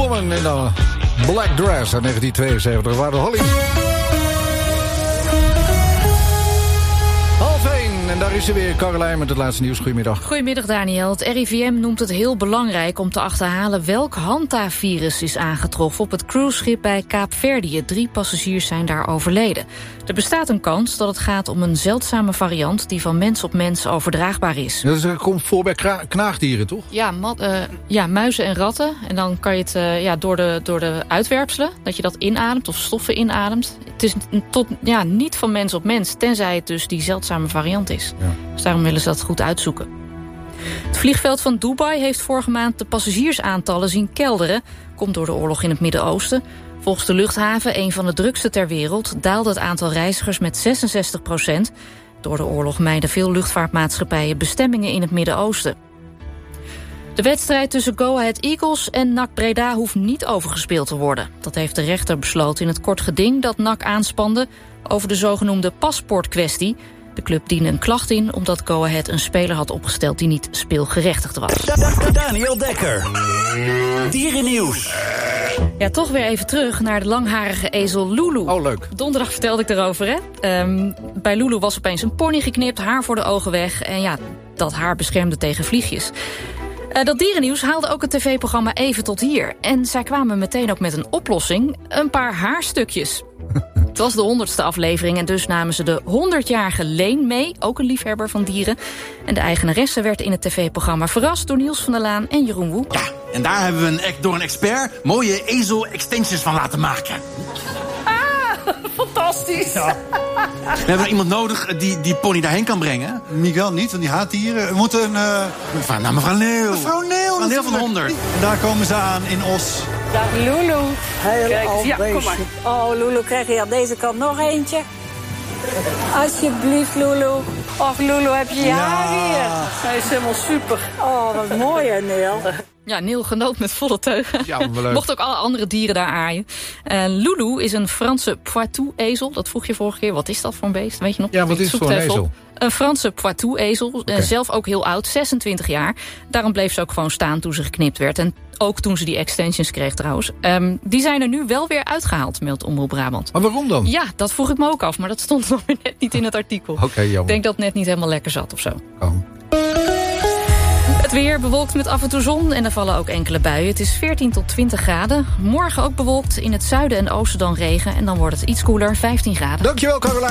Woman in een black dress uit 1972. Waar de Hollies. 12:30 en daar is ze weer, Caroline, met het laatste nieuws. Goedemiddag. Goedemiddag, Daniel. Het RIVM noemt het heel belangrijk om te achterhalen welk Hanta-virus is aangetroffen op het cruiseschip bij Kaapverdië. 3 passagiers zijn daar overleden. Er bestaat een kans dat het gaat om een zeldzame variant die van mens op mens overdraagbaar is. Dat komt voor bij knaagdieren, toch? Ja, muizen en ratten. En dan kan je het door de uitwerpselen, dat je dat inademt of stoffen inademt. Het is niet van mens op mens, tenzij het dus die zeldzame variant is. Ja. Dus daarom willen ze dat goed uitzoeken. Het vliegveld van Dubai heeft vorige maand de passagiersaantallen zien kelderen. Komt door de oorlog in het Midden-Oosten. Volgens de luchthaven, een van de drukste ter wereld, daalde het aantal reizigers met 66%. Door de oorlog mijden veel luchtvaartmaatschappijen bestemmingen in het Midden-Oosten. De wedstrijd tussen Go Ahead Eagles en NAC Breda hoeft niet overgespeeld te worden. Dat heeft de rechter besloten in het kort geding dat NAC aanspande over de zogenoemde paspoortkwestie. De club diende een klacht in omdat Go Ahead een speler had opgesteld die niet speelgerechtigd was. Daniel Dekker. Dierennieuws. Ja, toch weer even terug naar de langharige ezel Lulu. Oh, leuk. Donderdag vertelde ik erover, hè. Bij Lulu was opeens een pony geknipt, haar voor de ogen weg. En ja, dat haar beschermde tegen vliegjes. Dat dierennieuws haalde ook het tv-programma even tot hier. En zij kwamen meteen ook met een oplossing. Een paar haarstukjes. Het was de 100ste aflevering en dus namen ze de 100-jarige Leen mee. Ook een liefhebber van dieren. En de eigenaresse werd in het tv-programma verrast door Niels van der Laan en Jeroen Woe. Ja, en daar hebben we door een expert mooie ezel-extensions van laten maken. Fantastisch. Ja. We hebben er iemand nodig die pony daarheen kan brengen. Miguel niet, want die haat dieren. We moeten mevrouw Neel. Mevrouw Neel. Van Neel van 100. En daar komen ze aan in Os. Dag Lulu. Kijk, kom maar. Oh, Lulu, krijg je aan deze kant nog eentje? Alsjeblieft, Lulu. Och, Lulu, heb je haar hier? Hij is helemaal super. Oh, wat mooi, hè, Neel. Ja, Neil genoot met volle teugen. Ja, leuk. Mocht ook alle andere dieren daar aaien. Lulu is een Franse Poitou-ezel. Dat vroeg je vorige keer. Wat is dat voor een beest? Weet je nog? Ja, wat is het voor een ezel? Een Franse Poitou-ezel. Okay. Zelf ook heel oud, 26 jaar. Daarom bleef ze ook gewoon staan toen ze geknipt werd. En ook toen ze die extensions kreeg trouwens. Die zijn er nu wel weer uitgehaald, meldt Omroep Brabant. Maar waarom dan? Ja, dat vroeg ik me ook af. Maar dat stond nog weer net niet in het artikel. Oké, jammer. Ik denk dat het net niet helemaal lekker zat of zo. Oh. Het weer bewolkt met af en toe zon en er vallen ook enkele buien. Het is 14 tot 20 graden. Morgen ook bewolkt, in het zuiden en oosten dan regen. En dan wordt het iets koeler, 15 graden. Dankjewel, Caroline.